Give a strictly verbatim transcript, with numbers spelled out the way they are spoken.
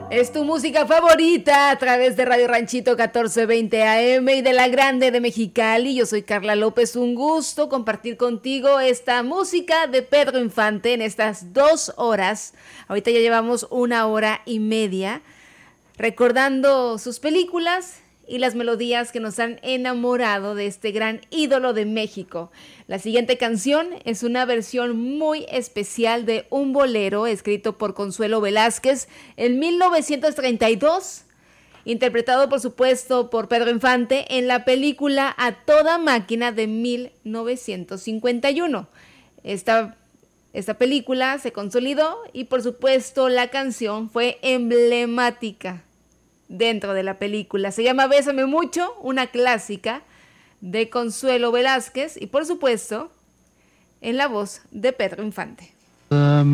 Es tu música favorita a través de Radio Ranchito catorce veinte A M y de La Grande de Mexicali. Yo soy Carla López, un gusto compartir contigo esta música de Pedro Infante en estas dos horas. Ahorita ya llevamos una hora y media recordando sus películas y las melodías que nos han enamorado de este gran ídolo de México. La siguiente canción es una versión muy especial de un bolero escrito por Consuelo Velázquez en mil novecientos treinta y dos, interpretado por supuesto por Pedro Infante en la película A Toda Máquina de mil novecientos cincuenta y uno. Esta, esta película se consolidó y por supuesto la canción fue emblemática dentro de la película. Se llama Bésame Mucho, una clásica de Consuelo Velázquez y por supuesto en la voz de Pedro Infante.